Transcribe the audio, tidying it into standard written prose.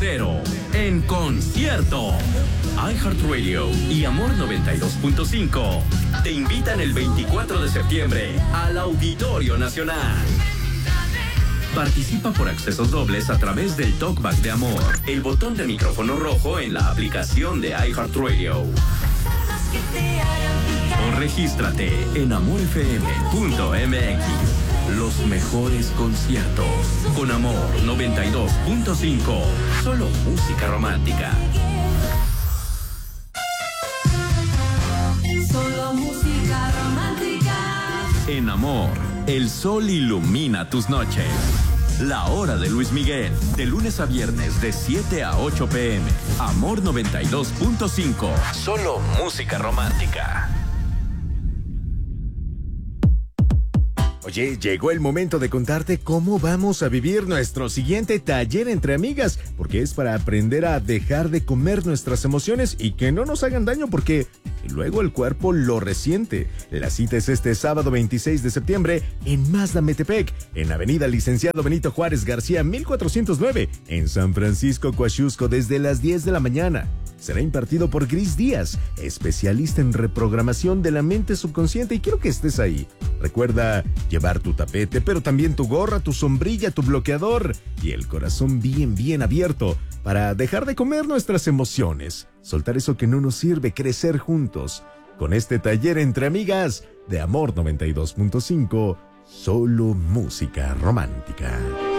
Lucero en concierto. iHeartRadio y Amor 92.5 te invitan el 24 de septiembre al Auditorio Nacional. Participa por accesos dobles a través del Talkback de Amor, el botón de micrófono rojo en la aplicación de iHeartRadio. O regístrate en amorfm.mx. Los mejores conciertos con Amor 92.5. Solo música romántica. Solo música romántica. En Amor, el sol ilumina tus noches. La hora de Luis Miguel, de lunes a viernes de 7 a 8 p.m. Amor 92.5. Solo música romántica. Oye, llegó el momento de contarte cómo vamos a vivir nuestro siguiente taller entre amigas, porque es para aprender a dejar de comer nuestras emociones y que no nos hagan daño porque luego el cuerpo lo resiente. La cita es este sábado 26 de septiembre en Mazda Metepec, en Avenida Licenciado Benito Juárez García 1409, en San Francisco Coaxusco, desde las 10 de la mañana. Será impartido por Gris Díaz, especialista en reprogramación de la mente subconsciente, y quiero que estés ahí. Recuerda llevar tu tapete, pero también tu gorra, tu sombrilla, tu bloqueador y el corazón bien abierto para dejar de comer nuestras emociones, soltar eso que no nos sirve, crecer juntos. Con este taller entre amigas de Amor 92.5, solo música romántica.